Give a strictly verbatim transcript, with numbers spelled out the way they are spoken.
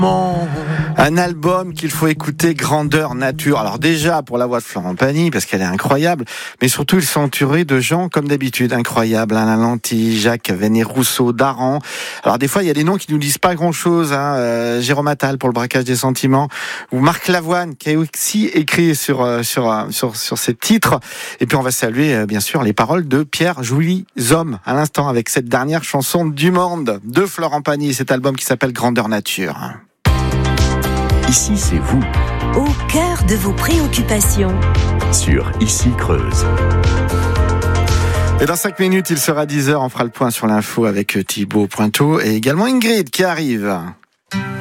Un album qu'il faut écouter, grandeur nature. Alors déjà pour la voix de Florent Pagny, parce qu'elle est incroyable, mais surtout ils sont entourés de gens comme d'habitude incroyables. Alain Lanty, Jacques Vennet-Rousseau, Daran. Alors des fois il y a des noms qui nous disent pas grand-chose. Hein. Euh, Jérôme Attal pour le braquage des sentiments, ou Marc Lavoine qui a aussi écrit sur euh, sur euh, sur sur ces titres. Et puis on va saluer euh, bien sûr les paroles de Pierre Jouy Zom à l'instant avec cette dernière chanson du monde de Florent Pagny, cet album qui s'appelle Grandeur nature. Ici, c'est vous. Au cœur de vos préoccupations. Sur Ici Creuse. Et dans cinq minutes, il sera dix heures. On fera le point sur l'info avec Thibaut Pointeau et également Ingrid qui arrive.